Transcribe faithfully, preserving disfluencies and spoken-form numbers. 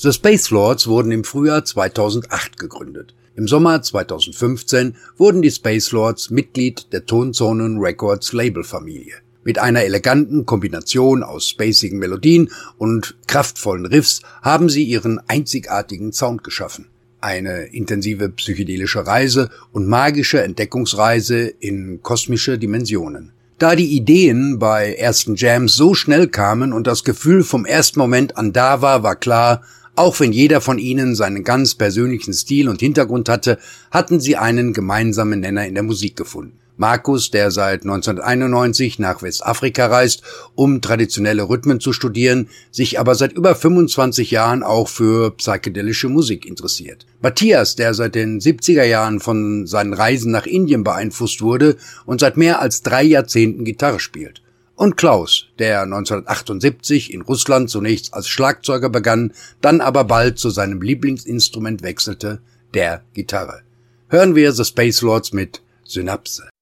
The Spacelords wurden im Frühjahr zweitausendacht gegründet. Im Sommer zweitausendfünfzehn wurden die Spacelords Mitglied der Tonzonen Records Labelfamilie. Mit einer eleganten Kombination aus spacigen Melodien und kraftvollen Riffs haben sie ihren einzigartigen Sound geschaffen. Eine intensive psychedelische Reise und magische Entdeckungsreise in kosmische Dimensionen. Da die Ideen bei ersten Jams so schnell kamen und das Gefühl vom ersten Moment an da war, war klar, auch wenn jeder von ihnen seinen ganz persönlichen Stil und Hintergrund hatte, hatten sie einen gemeinsamen Nenner in der Musik gefunden. Markus, der seit neunzehnhunderteinundneunzig nach Westafrika reist, um traditionelle Rhythmen zu studieren, sich aber seit über fünfundzwanzig Jahren auch für psychedelische Musik interessiert. Matthias, der seit den siebziger Jahren von seinen Reisen nach Indien beeinflusst wurde und seit mehr als drei Jahrzehnten Gitarre spielt. Und Klaus, der neunzehnhundertachtundsiebzig in Russland zunächst als Schlagzeuger begann, dann aber bald zu seinem Lieblingsinstrument wechselte, der Gitarre. Hören wir The Spacelords mit Synapse.